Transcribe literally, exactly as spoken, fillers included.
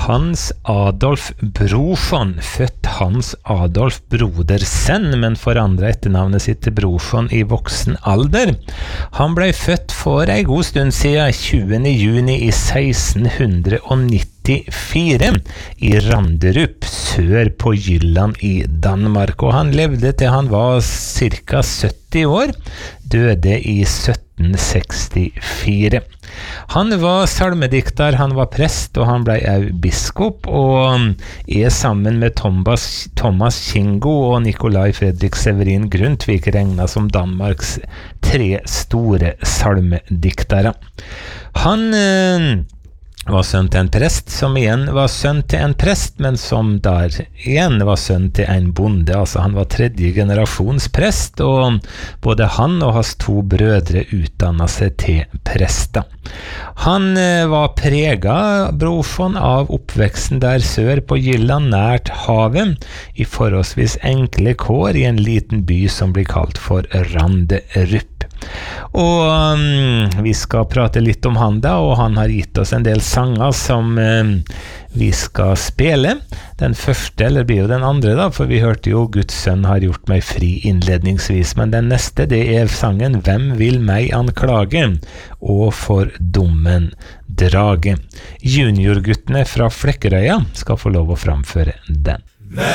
Hans Adolf Brorson, født Hans Adolf Brodersen, men forandret etternavnet sitt til Brorson i voksen alder. Han ble født for en god stund siden, tjuende juni i seksten nittifire, i Randerup, sør på Jylland i Danmark, og han levde til han var cirka sytti år, døde i sytten sekstifire. Han var salmedikter, han var prest, og han ble også biskop, og er sammen med Thomas, Thomas Kingo og Nikolai Fredrik Severin Grundtvig regnet som Danmarks tre store salmediktere. Han eh, var sønn til en prest, som igjen var sønn til en prest, men som der igjen var sønn til en bonde. Altså han var tredje generasjons prest, og både han og hans to brødre utdannet seg til prester. Han eh, var preget, Brorson, av oppveksten der sør på Jylland, nært havet, i forholdsvis enkle kår i en liten by som blir kalt for Randerup. Og um, vi skal prate litt om han da, og han har gitt oss en del sanger som um, vi skal spille. Den første, eller blir jo den andre da, for vi hørte jo Guds sønn har gjort meg fri innledningsvis, men den neste, det er sangen Hvem vil meg anklage? Og for dommen drage. Juniorguttene fra Flekkerøya skal få lov å framføre den.